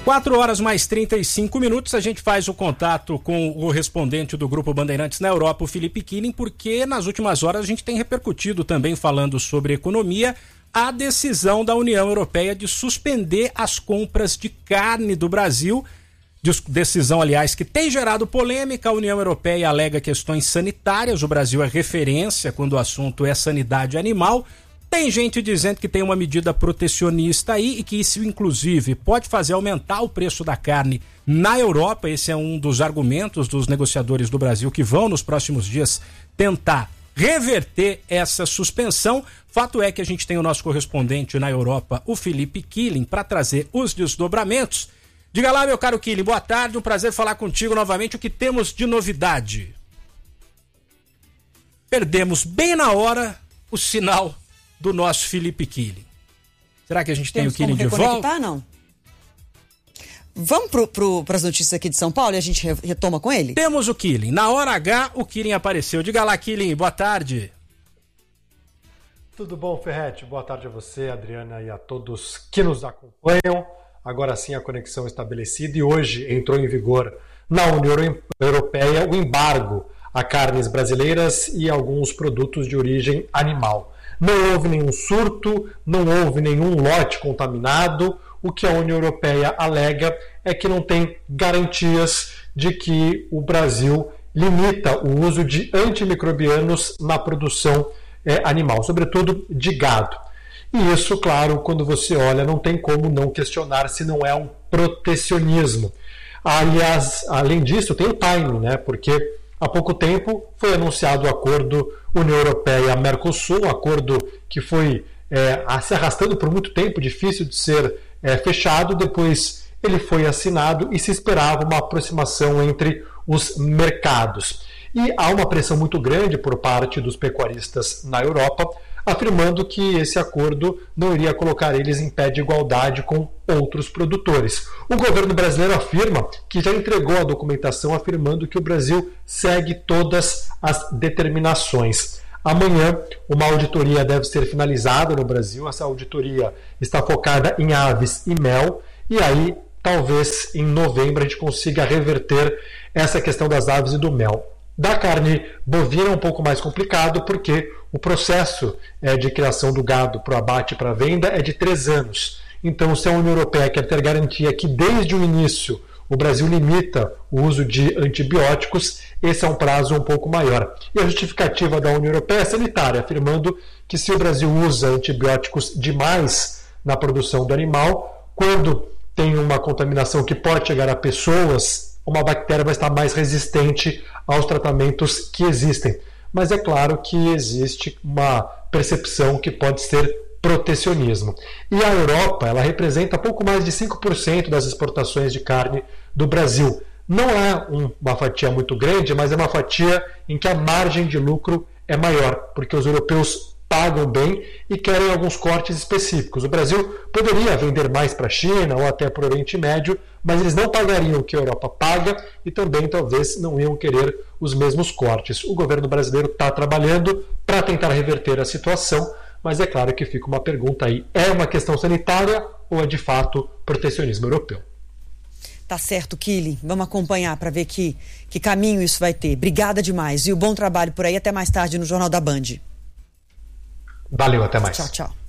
4h mais 35, a gente faz o contato com o correspondente do Grupo Bandeirantes na Europa, o Felipe Killing, porque nas últimas horas a gente tem repercutido também, falando sobre economia, a decisão da União Europeia de suspender as compras de carne do Brasil. Decisão, aliás, que tem gerado polêmica. A União Europeia alega questões sanitárias, o Brasil é referência quando o assunto é sanidade animal. Tem gente dizendo que tem uma medida protecionista aí e que isso, inclusive, pode fazer aumentar o preço da carne na Europa. Esse é um dos argumentos dos negociadores do Brasil que vão, nos próximos dias, tentar reverter essa suspensão. Fato é que a gente tem o nosso correspondente na Europa, o Felipe Killing, para trazer os desdobramentos. Diga lá, meu caro Killing, boa tarde, um prazer falar contigo novamente. O que temos de novidade? Perdemos bem na hora o sinal do nosso Felipe Killing. Será que a gente tem o Killing de volta? Não. Vamos para as notícias aqui de São Paulo e a gente retoma com ele? Temos o Killing. Na hora H, o Killing apareceu. Diga lá, Killing, boa tarde. Tudo bom, Ferretti? Boa tarde a você, Adriana, e a todos que nos acompanham. Agora sim a conexão estabelecida, e hoje entrou em vigor na União Europeia o embargo a carnes brasileiras e alguns produtos de origem animal. Não houve nenhum surto, não houve nenhum lote contaminado. O que a União Europeia alega é que não tem garantias de que o Brasil limita o uso de antimicrobianos na produção animal, sobretudo de gado. E isso, claro, quando você olha, não tem como não questionar se não é um protecionismo. Aliás, além disso, tem o timing, né? Porque há pouco tempo foi anunciado o acordo União Europeia-Mercosul, um acordo que foi se arrastando por muito tempo, difícil de ser fechado. Depois ele foi assinado e se esperava uma aproximação entre os mercados. E há uma pressão muito grande por parte dos pecuaristas na Europa, afirmando que esse acordo não iria colocar eles em pé de igualdade com outros produtores. O governo brasileiro afirma que já entregou a documentação, afirmando que o Brasil segue todas as determinações. Amanhã, uma auditoria deve ser finalizada no Brasil. Essa auditoria está focada em aves e mel, e aí talvez em novembro a gente consiga reverter essa questão das aves e do mel. Da carne bovina é um pouco mais complicado, porque o processo de criação do gado para o abate e para a venda é de 3 anos. Então, se a União Europeia quer ter garantia que desde o início o Brasil limita o uso de antibióticos, esse é um prazo um pouco maior. E a justificativa da União Europeia é sanitária, afirmando que se o Brasil usa antibióticos demais na produção do animal, quando tem uma contaminação que pode chegar a pessoas, uma bactéria vai estar mais resistente aos tratamentos que existem. Mas é claro que existe uma percepção que pode ser protecionismo. E a Europa, ela representa pouco mais de 5% das exportações de carne do Brasil. Não é uma fatia muito grande, mas é uma fatia em que a margem de lucro é maior, porque os europeus pagam bem e querem alguns cortes específicos. O Brasil poderia vender mais para a China ou até para o Oriente Médio, mas eles não pagariam o que a Europa paga e também talvez não iam querer os mesmos cortes. O governo brasileiro está trabalhando para tentar reverter a situação, mas é claro que fica uma pergunta aí: é uma questão sanitária ou é de fato protecionismo europeu? Tá certo, Killing. Vamos acompanhar para ver que caminho isso vai ter. Obrigada demais. E o bom trabalho por aí. Até mais tarde no Jornal da Band. Valeu, até mais. Tchau, tchau.